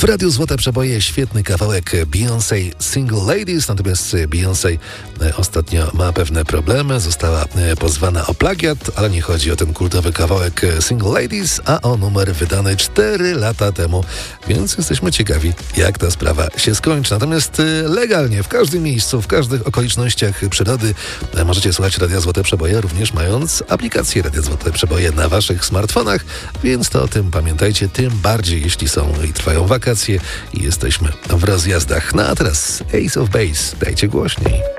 Radiu Złote Przeboje świetny kawałek Beyoncé Single Ladies, natomiast Beyoncé ostatnio ma pewne problemy, została pozwana o plagiat, ale nie chodzi o ten kultowy kawałek Single Ladies, a o numer wydany 4 lata temu, więc jesteśmy ciekawi, jak ta sprawa się skończy. Natomiast legalnie, w każdym miejscu, w każdych okolicznościach przyrody możecie słuchać Radia Złote Przeboje, również mając aplikację Radia Złote Przeboje na waszych smartfonach, więc to o tym pamiętajcie, tym bardziej jeśli są i trwają wakacje i jesteśmy w rozjazdach. No a teraz Ace of Base, dajcie głośniej.